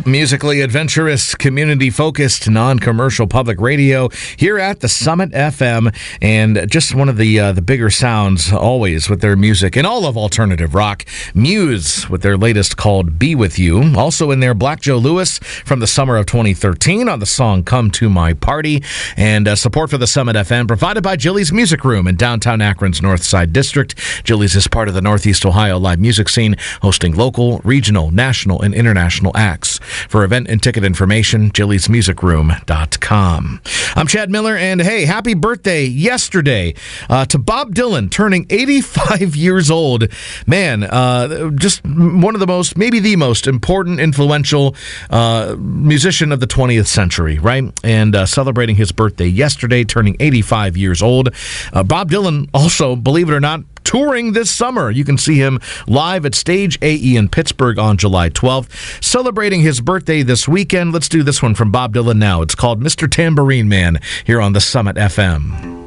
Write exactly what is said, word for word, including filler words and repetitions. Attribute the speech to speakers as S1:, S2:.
S1: Musically adventurous, community-focused, non-commercial public radio here at the Summit F M, and just one of the uh, the bigger sounds always with their music and all of alternative rock. Muse with their latest called Be With You. Also in there, Black Joe Lewis from the summer of twenty thirteen on the song Come to My Party. And uh, support for the Summit F M provided by Jilly's Music Room in downtown Akron's North Side District. Jilly's is part of the Northeast Ohio live music scene, hosting local, regional, national, and international acts. For event and ticket information, jillys music room dot com. I'm Chad Miller, and hey, happy birthday yesterday uh, to Bob Dylan, turning eighty-five years old. Man, uh, just one of the most, maybe the most important, influential uh, musician of the twentieth century, right? And uh, celebrating his birthday yesterday, turning eighty-five years old. Uh, Bob Dylan also, believe it or not, touring this summer. You can see him live at Stage A E in Pittsburgh on July twelfth. Celebrating his birthday this weekend. Let's do this one from Bob Dylan now. It's called Mister Tambourine Man here on the Summit F M.